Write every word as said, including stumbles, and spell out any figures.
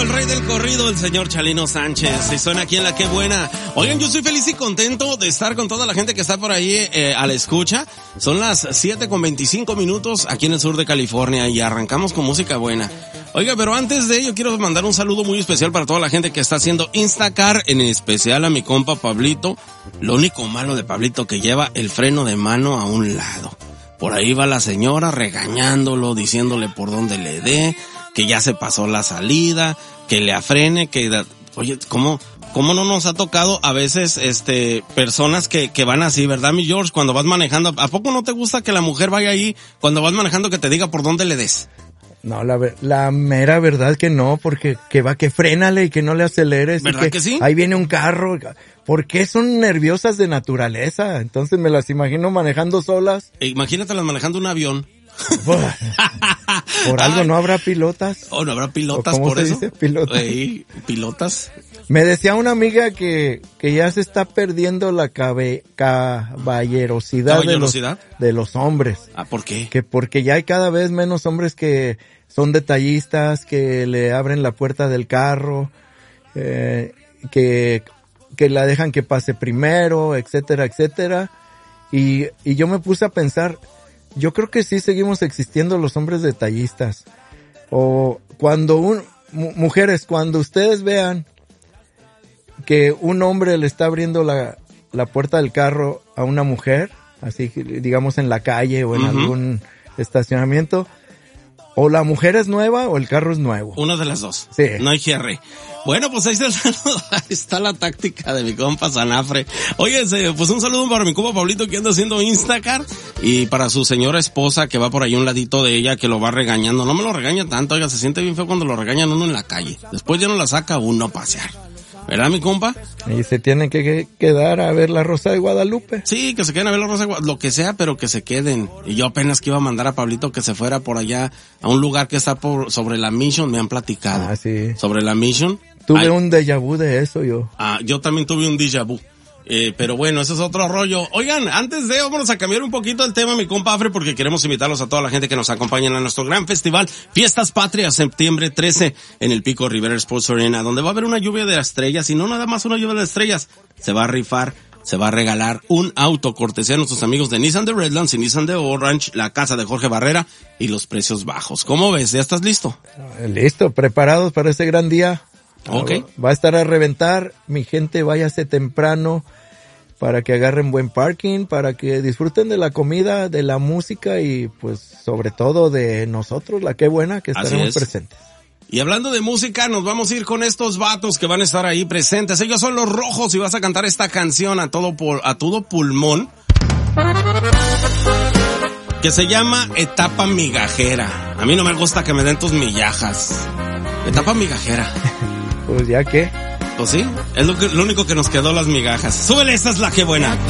el rey del corrido, el señor Chalino Sánchez, y suena aquí en La Qué Buena. Oigan, yo estoy feliz y contento de estar con toda la gente que está por ahí eh, a la escucha. Son las siete con veinticinco minutos aquí en el sur de California y arrancamos con música buena. Oiga, pero antes de ello quiero mandar un saludo muy especial para toda la gente que está haciendo Instacar, en especial a mi compa Pablito. Lo único malo de Pablito que lleva el freno de mano a un lado. Por ahí va la señora regañándolo, diciéndole por dónde le dé, que ya se pasó la salida, que le afrene, que... Oye, ¿cómo, cómo no nos ha tocado a veces este personas que, que van así, verdad, mi George? Cuando vas manejando, ¿a poco no te gusta que la mujer vaya ahí cuando vas manejando que te diga por dónde le des? No, la, la mera verdad que no, porque que va, que frénale y que no le aceleres. ¿Verdad que, que sí? Ahí viene un carro. ¿Por qué son nerviosas de naturaleza? Entonces me las imagino manejando solas. E imagínatelas manejando un avión. Por, por algo Ay. no habrá pilotas. Oh, no habrá pilotas ¿Cómo por se eso. dice? Pilotas. Ey, pilotas. Me decía una amiga que, que ya se está perdiendo la cabe, caballerosidad, ¿Caballerosidad? De, los, de los hombres. Ah, ¿por qué? Que porque ya hay cada vez menos hombres que son detallistas, que le abren la puerta del carro, eh, que, que la dejan que pase primero, etcétera, etcétera. Y, y yo me puse a pensar, yo creo que sí seguimos existiendo los hombres detallistas. O cuando un, mu- mujeres, cuando ustedes vean que un hombre le está abriendo la, la puerta del carro a una mujer, así digamos en la calle o en Uh-huh. algún estacionamiento, o la mujer es nueva o el carro es nuevo. Una de las dos. Sí. No hay cierre. Bueno, pues ahí está, el saludo. Ahí está la táctica de mi compa Sanafre. Oye, pues un saludo para mi compa Pablito que anda haciendo Instacar y para su señora esposa que va por ahí un ladito de ella que lo va regañando. No me lo regaña tanto, oiga, se siente bien feo cuando lo regañan uno en la calle. Después ya no la saca uno a pasear. ¿Verdad, mi compa? Y se tienen que que quedar a ver la Rosa de Guadalupe. Sí, que se queden a ver la Rosa de Guadalupe, lo que sea, pero que se queden. Y yo apenas que iba a mandar a Pablito que se fuera por allá a un lugar que está por sobre la Mission, me han platicado. Ah, sí. Sobre la Mission. Tuve Ay, un déjà vu de eso yo. Ah, yo también tuve un déjà vu. Eh, pero bueno, ese es otro rollo. Oigan, antes de, vámonos a cambiar un poquito el tema, mi compa Afre, porque queremos invitarlos a toda la gente que nos acompaña en nuestro gran festival Fiestas Patrias, septiembre trece, en el Pico Rivera Sports Arena, donde va a haber una lluvia de estrellas, y no nada más una lluvia de estrellas, se va a rifar, se va a regalar un auto cortesía a nuestros amigos de Nissan de Redlands y Nissan de Orange, la casa de Jorge Barrera y los precios bajos. ¿Cómo ves? ¿Ya estás listo? Listo, preparados para ese gran día. Ok. Va a estar a reventar, mi gente, váyase temprano para que agarren buen parking, para que disfruten de la comida, de la música y pues sobre todo de nosotros, la Qué Buena, que Así estaremos es. presentes. Y hablando de música, nos vamos a ir con estos vatos que van a estar ahí presentes. Ellos son Los Rojos y vas a cantar esta canción a todo pul- a todo pulmón, que se llama Etapa Migajera. A mí no me gusta que me den tus migajas. Etapa migajera. Pues ya que... Pues sí, es lo, que, lo único que nos quedó, las migajas. Súbele, esta es La Qué Buena.